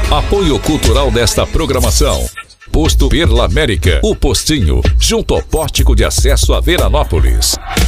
Apoio cultural desta programação: Posto Perla América, o postinho, junto ao pórtico de acesso a Veranópolis.